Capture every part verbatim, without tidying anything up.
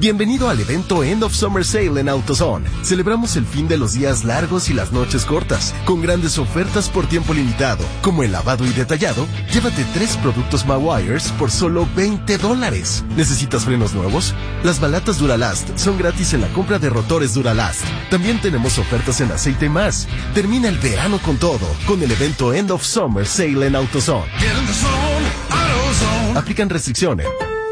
Bienvenido al evento End of Summer Sale en AutoZone. Celebramos el fin de los días largos y las noches cortas, con grandes ofertas por tiempo limitado, como el lavado y detallado. Llévate tres productos Mawires por solo veinte dólares. ¿Necesitas frenos nuevos? Las balatas Duralast son gratis en la compra de rotores Duralast. También tenemos ofertas en aceite y más. Termina el verano con todo, con el evento End of Summer Sale en AutoZone. Aplican restricciones.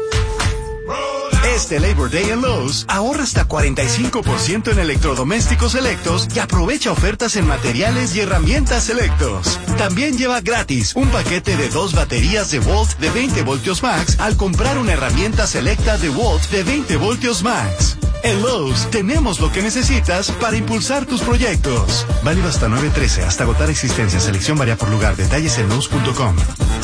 Este Labor Day en Lowe's, ahorra hasta cuarenta y cinco por ciento en electrodomésticos selectos y aprovecha ofertas en materiales y herramientas selectos. También lleva gratis un paquete de dos baterías de Volt de veinte voltios max al comprar una herramienta selecta de Volt de veinte voltios max. En Lowe's tenemos lo que necesitas para impulsar tus proyectos. Válido hasta nueve trece, hasta agotar existencia. Selección varía por lugar. Detalles en Lowe's punto com.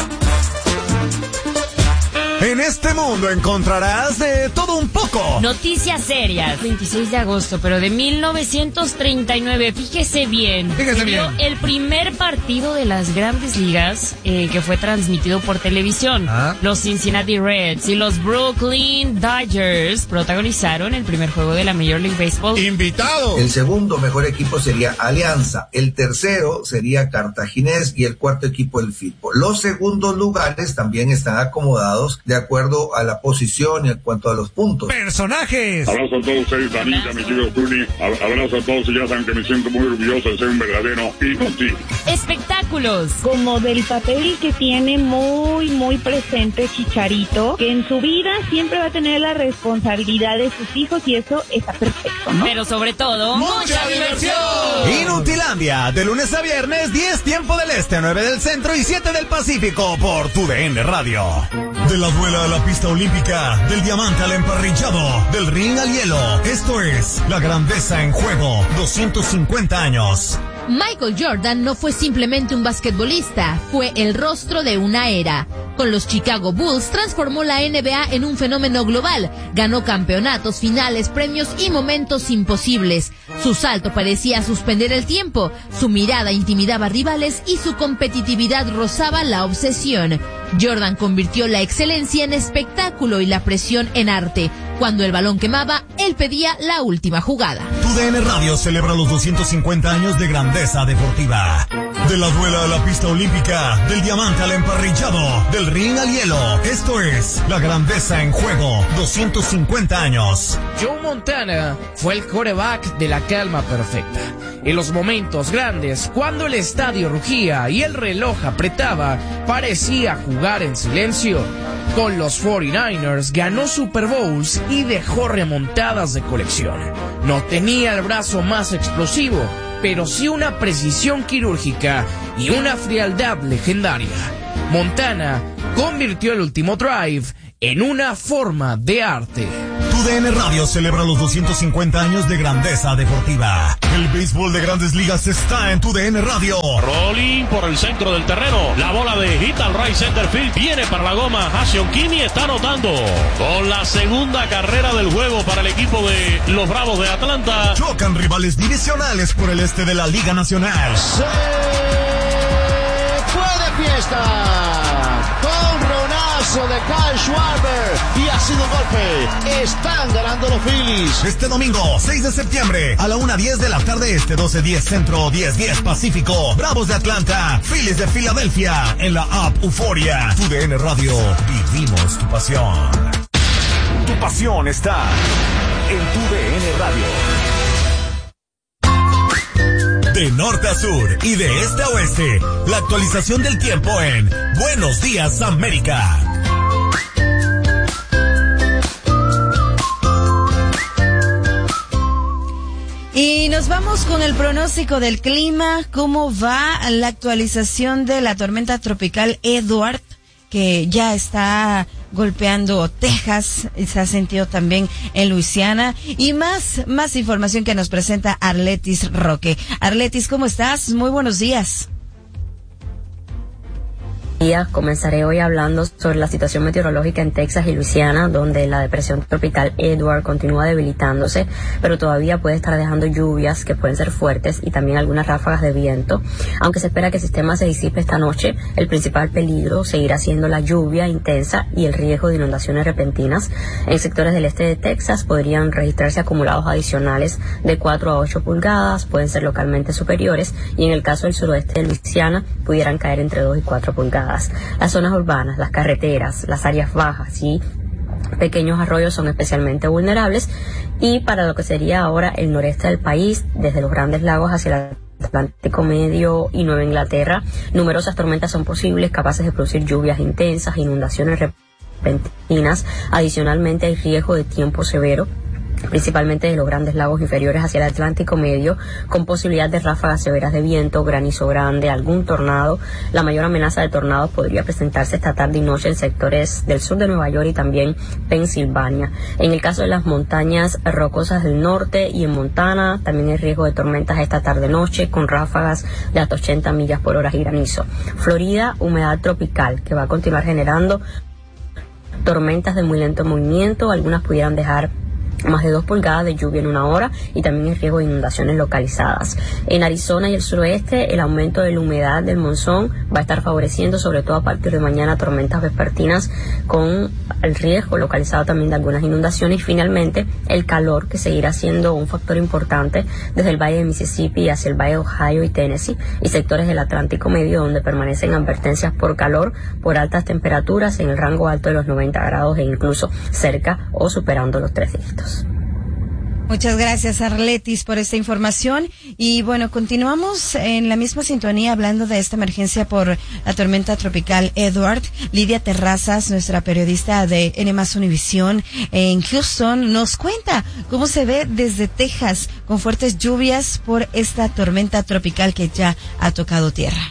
En este mundo encontrarás de todo un poco. Noticias serias. veintiséis de agosto, pero de mil novecientos treinta y nueve. Fíjese bien. Fíjese bien. El primer partido de las Grandes Ligas eh, que fue transmitido por televisión. ¿Ah? Los Cincinnati Reds y los Brooklyn Dodgers protagonizaron el primer juego de la Major League Baseball. ¡Invitado! El segundo mejor equipo sería Alianza. El tercero sería Cartaginés y el cuarto equipo el Firpo. Los segundos lugares también están acomodados de acuerdo a la posición y en cuanto a los puntos. ¡Personajes! Abrazo a todos ustedes, Danita, mi querido Tuni. Abrazo a todos y ya saben que me siento muy orgulloso de ser un verdadero inútil. Espectáculos. Como del papel que tiene muy, muy presente Chicharito, que en su vida siempre va a tener la responsabilidad de sus hijos y eso está perfecto, ¿no? Pero sobre todo, ¡mucha, mucha diversión! Inutilandia, de lunes a viernes, diez tiempo del este, nueve del centro y siete del Pacífico por tu D N Radio. De la duela a la pista olímpica, del diamante al emparrillado, del ring al hielo. Esto es La Grandeza en Juego, doscientos cincuenta años. Michael Jordan no fue simplemente un basquetbolista, fue el rostro de una era. Con los Chicago Bulls transformó la N B A en un fenómeno global, ganó campeonatos, finales, premios y momentos imposibles. Su salto parecía suspender el tiempo, su mirada intimidaba rivales y su competitividad rozaba la obsesión. Jordan convirtió la excelencia en espectáculo y la presión en arte. Cuando el balón quemaba, él pedía la última jugada. Tu D N Radio celebra los doscientos cincuenta años de grandeza deportiva. De la duela a la pista olímpica, del diamante al emparrillado, del ring al hielo. Esto es La Grandeza en Juego, doscientos cincuenta años. Joe Montana fue el quarterback de la calma perfecta. En los momentos grandes, cuando el estadio rugía y el reloj apretaba, parecía jugar en silencio. Con los cuarenta y nueve ers ganó Super Bowls y dejó remontadas de colección. No tenía el brazo más explosivo, pero sí una precisión quirúrgica y una frialdad legendaria. Montana convirtió el último drive en una forma de arte. Tu D N Radio celebra los doscientos cincuenta años de grandeza deportiva. El béisbol de Grandes Ligas está en Tu D N Radio. Rolling por el centro del terreno. La bola de hit al right center field. Viene para la goma. Hassion Kimi está anotando. Con la segunda carrera del juego para el equipo de los Bravos de Atlanta. Chocan rivales divisionales por el este de la Liga Nacional. Se fue de fiesta. De Kyle Schwarber y ha sido golpe. Están ganando los Phillies. Este domingo, seis de septiembre, a la una diez de la tarde este, doce diez centro, diez diez pacífico. Bravos de Atlanta, Phillies de Filadelfia, en la app Euforia. Tu D N Radio, vivimos tu pasión. Tu pasión está en Tu D N Radio. De norte a sur y de este a oeste, la actualización del tiempo en Buenos Días América. Y nos vamos con el pronóstico del clima. ¿Cómo va la actualización de la tormenta tropical Edward, que ya está golpeando Texas, se ha sentido también en Luisiana? Y más, más información que nos presenta Arletis Roque. Arletis, ¿cómo estás? Muy buenos días. días. Comenzaré hoy hablando sobre la situación meteorológica en Texas y Luisiana, donde la depresión tropical Edward continúa debilitándose, pero todavía puede estar dejando lluvias que pueden ser fuertes y también algunas ráfagas de viento. Aunque se espera que el sistema se disipe esta noche, el principal peligro seguirá siendo la lluvia intensa y el riesgo de inundaciones repentinas. En sectores del este de Texas podrían registrarse acumulados adicionales de cuatro a ocho pulgadas, pueden ser localmente superiores, y en el caso del suroeste de Luisiana pudieran caer entre dos y cuatro pulgadas. Las zonas urbanas, las carreteras, las áreas bajas y pequeños arroyos son especialmente vulnerables, y para lo que sería ahora el noreste del país, desde los Grandes Lagos hacia el Atlántico Medio y Nueva Inglaterra, numerosas tormentas son posibles, capaces de producir lluvias intensas, inundaciones repentinas. Adicionalmente hay riesgo de tiempo severo, principalmente de los Grandes Lagos inferiores hacia el Atlántico Medio, con posibilidad de ráfagas severas de viento, granizo grande, algún tornado. La mayor amenaza de tornados podría presentarse esta tarde y noche en sectores del sur de Nueva York y también Pensilvania. En el caso de las montañas rocosas del norte y en Montana, también hay riesgo de tormentas esta tarde-noche, con ráfagas de hasta ochenta millas por hora y granizo. Florida, humedad tropical, que va a continuar generando tormentas de muy lento movimiento. Algunas pudieran dejar más de dos pulgadas de lluvia en una hora y también hay riesgo de inundaciones localizadas. En Arizona y el suroeste, el aumento de la humedad del monzón va a estar favoreciendo, sobre todo a partir de mañana, tormentas vespertinas con el riesgo localizado también de algunas inundaciones. Y finalmente, el calor, que seguirá siendo un factor importante desde el valle de Mississippi hacia el valle de Ohio y Tennessee y sectores del Atlántico Medio, donde permanecen advertencias por calor, por altas temperaturas en el rango alto de los noventa grados e incluso cerca o superando los tres dígitos. Muchas gracias, Arletis, por esta información. Y bueno, continuamos en la misma sintonía hablando de esta emergencia por la tormenta tropical Edward. Lidia Terrazas, nuestra periodista de N más Univisión en Houston, nos cuenta cómo se ve desde Texas con fuertes lluvias por esta tormenta tropical que ya ha tocado tierra.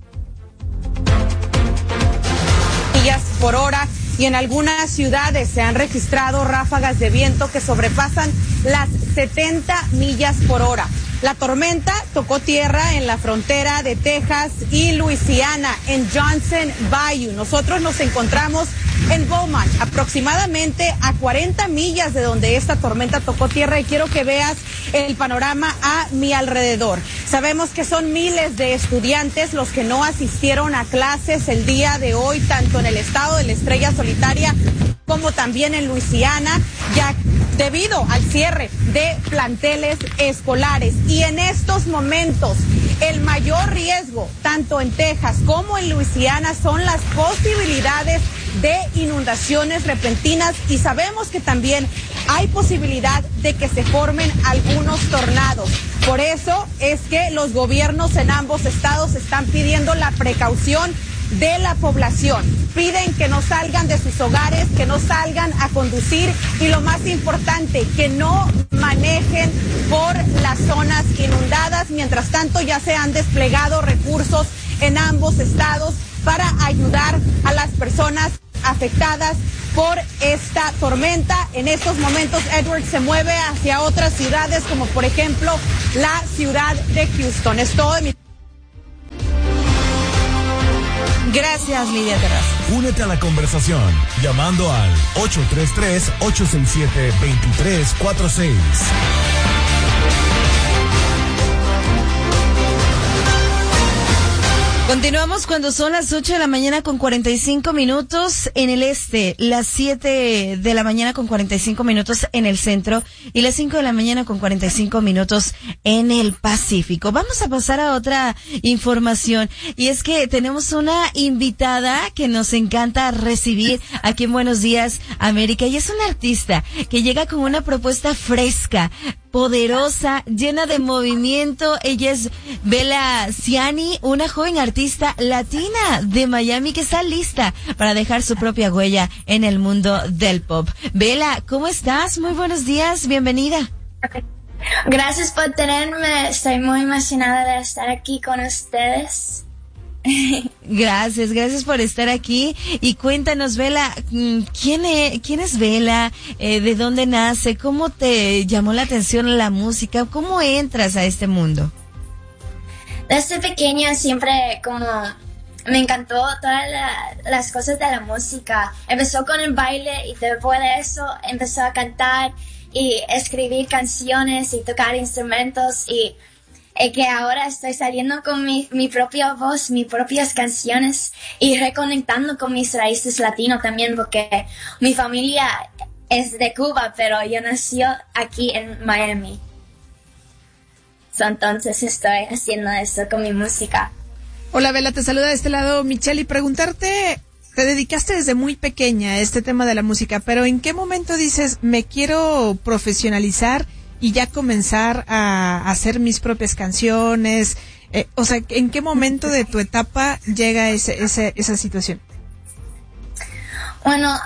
Millas por hora. Y en algunas ciudades se han registrado ráfagas de viento que sobrepasan las setenta millas por hora. La tormenta tocó tierra en la frontera de Texas y Luisiana, en Johnson Bayou. Nosotros nos encontramos en Beaumont, aproximadamente a cuarenta millas de donde esta tormenta tocó tierra, y quiero que veas el panorama a mi alrededor. Sabemos que son miles de estudiantes los que no asistieron a clases el día de hoy, tanto en el estado de la Estrella Solitaria como también en Luisiana, ya debido al cierre de planteles escolares. Y en estos momentos, el mayor riesgo, tanto en Texas como en Luisiana, son las posibilidades de inundaciones repentinas, y sabemos que también hay posibilidad de que se formen algunos tornados. Por eso es que los gobiernos en ambos estados están pidiendo la precaución de la población. Piden que no salgan de sus hogares, que no salgan a conducir, y lo más importante, que no manejen por las zonas inundadas. Mientras tanto, ya se han desplegado recursos en ambos estados para ayudar a las personas afectadas por esta tormenta. En estos momentos, Edward se mueve hacia otras ciudades, como por ejemplo la ciudad de Houston. Es todo de mi... Gracias, Lidia Terrazas. Únete a la conversación llamando al ocho tres tres, ocho seis siete, dos tres cuatro seis. Continuamos cuando son las ocho de la mañana con cuarenta y cinco minutos en el este, las siete de la mañana con cuarenta y cinco minutos en el centro y las cinco de la mañana con cuarenta y cinco minutos en el Pacífico. Vamos a pasar a otra información, y es que tenemos una invitada que nos encanta recibir aquí en Buenos Días América, y es una artista que llega con una propuesta fresca, poderosa, llena de movimiento. Ella es Bella Ciani, una joven artista latina de Miami que está lista para dejar su propia huella en el mundo del pop. Bella, ¿cómo estás? Muy buenos días, bienvenida. Gracias por tenerme, estoy muy emocionada de estar aquí con ustedes. Gracias, gracias por estar aquí. Y cuéntanos, Bella, ¿quién es, quién es Bella? Eh, ¿De dónde nace? ¿Cómo te llamó la atención la música? ¿Cómo entras a este mundo? Desde pequeña siempre como me encantó todas la, las cosas de la música. Empezó con el baile y después de eso empezó a cantar y escribir canciones y tocar instrumentos y eh, que ahora estoy saliendo con mi, mi propia voz, mis propias canciones y reconectando con mis raíces latinos también porque mi familia es de Cuba, pero yo nací aquí en Miami. So, entonces estoy haciendo esto con mi música. Hola Bella, te saluda de este lado Michelle y preguntarte, te dedicaste desde muy pequeña a este tema de la música, pero ¿en qué momento dices, me quiero profesionalizar y ya comenzar a hacer mis propias canciones? Eh, o sea, ¿en qué momento de tu etapa llega ese, ese, esa situación? Bueno,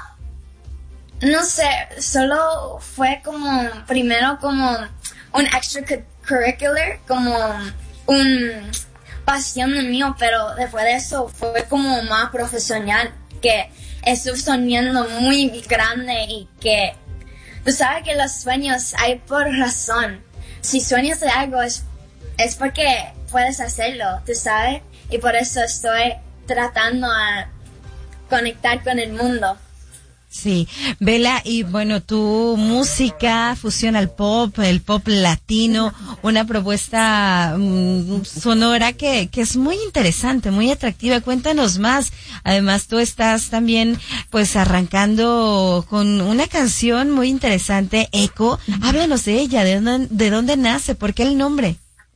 no sé, solo fue como, primero como un extracurricular, como un pasión mío, pero después de eso fue como más profesional, que estoy soñando muy grande y que tú sabes que los sueños hay por razón. Si sueñas de algo es, es porque puedes hacerlo, tú sabes, y por eso estoy tratando a conectar con el mundo. Sí, Bella, y bueno, tu música fusiona el pop, el pop latino, una propuesta um, sonora que, que es muy interesante, muy atractiva. Cuéntanos más. Además, tú estás también, pues, arrancando con una canción muy interesante, Echo. Háblanos de ella, de dónde, de dónde nace, por qué el nombre.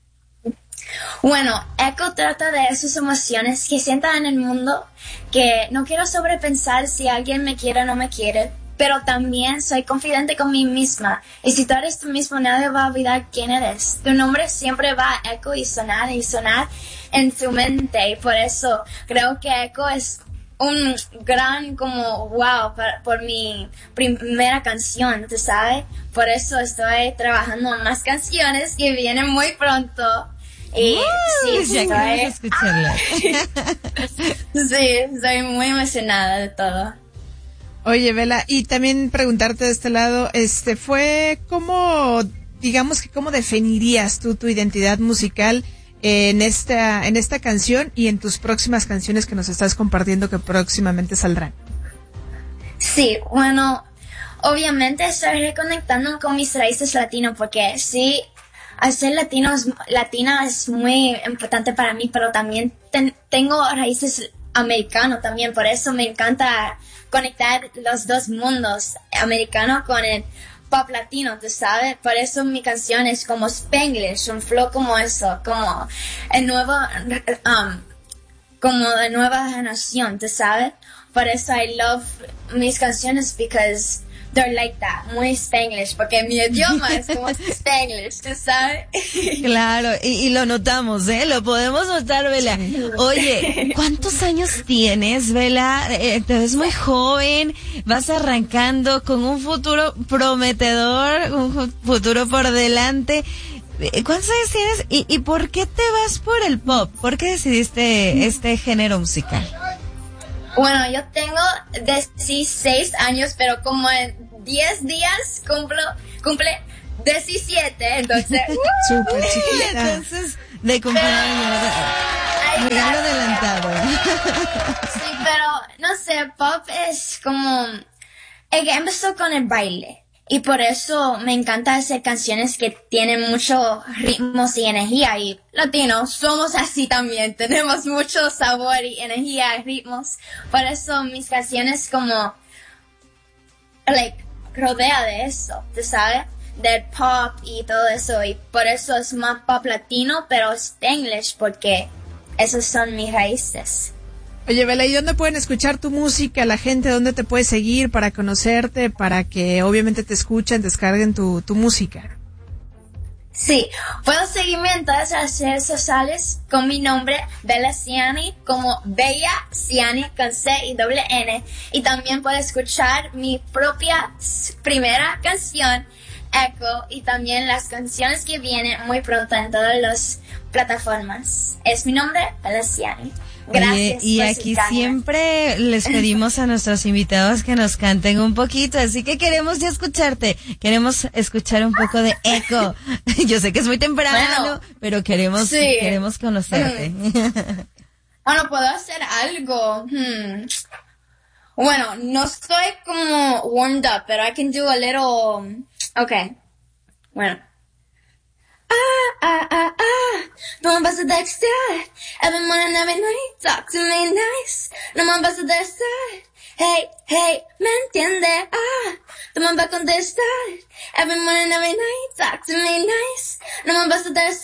Bueno, Echo trata de esas emociones que sientan en el mundo, que no quiero sobrepensar si alguien me quiere o no me quiere, pero también soy confidente con mí misma. Y si tú eres tú mismo, nadie va a olvidar quién eres. Tu nombre siempre va a eco y sonar y sonar en tu mente. Y por eso creo que Echo es un gran como wow por, por mi primera canción, ¿tú sabes? Por eso estoy trabajando en más canciones que vienen muy pronto. Y uh, sí, ya estoy, queremos escucharla. Sí, estoy muy emocionada de todo. Oye, Bella, y también preguntarte de este lado, este, fue cómo, digamos que cómo definirías tú tu identidad musical en esta, en esta canción y en tus próximas canciones que nos estás compartiendo que próximamente saldrán. Sí, bueno, obviamente estoy reconectando con mis raíces latinos porque sí, hacer latinos, latina es muy importante para mí, pero también ten, tengo raíces americanas también, por eso me encanta conectar los dos mundos, americano con el pop latino, tú sabes, por eso mi canción es como Spanglish, un flow como eso, como el nuevo, um, como de nueva generación, tú sabes, por eso I love mis canciones because they're like that, muy Spanglish, porque mi idioma es como Spanglish, ¿tú sabes? Claro, y, y lo notamos, ¿eh? Lo podemos notar, Bella. Oye, ¿cuántos años tienes, Bella? Eh, te ves muy joven, vas arrancando con un futuro prometedor, un futuro por delante. ¿Cuántos años tienes y, y por qué te vas por el pop? ¿Por qué decidiste este género musical? Bueno, yo tengo dieciséis años, pero como en diez días cumplo, cumple diecisiete, entonces... Súper chiquita. Entonces, de cumpleaños, regalo adelantado. Sí, pero, no sé, pop es como... El que empezó con el baile. Y por eso me encanta hacer canciones que tienen muchos ritmos y energía. Y latinos somos así también. Tenemos mucho sabor y energía y ritmos. Por eso mis canciones como, like, rodea de eso, ¿tú sabes? Del pop y todo eso. Y por eso es más pop latino, pero Spanglish, porque esas son mis raíces. Oye, Bella, ¿y dónde pueden escuchar tu música? La gente, ¿dónde te puede seguir para conocerte, para que obviamente te escuchen, descarguen tu, tu música? Sí, puedo seguirme en todas las redes sociales con mi nombre, Bella Ciani, como Bella Ciani con C y doble N. Y también puedo escuchar mi propia primera canción, Echo, y también las canciones que vienen muy pronto en todas las plataformas. Es mi nombre, Bella Ciani. Gracias. Oye, y aquí siempre les pedimos a nuestros invitados que nos canten un poquito, así que queremos ya escucharte, queremos escuchar un poco de Echo. Yo sé que es muy temprano, bueno, pero queremos, sí. queremos conocerte. Bueno, puedo hacer algo. Hmm. Bueno, no estoy como warmed up, pero I can do a little... Okay. Bueno. Ah, ah, ah, ah. No me vas a textear. Every morning, every night. Talk to me nice. No me vas a textear. Hey, hey, ¿me entiende? Ah, no me vas a contestar. Every morning, every night. Talk to me nice. No me vas a textear.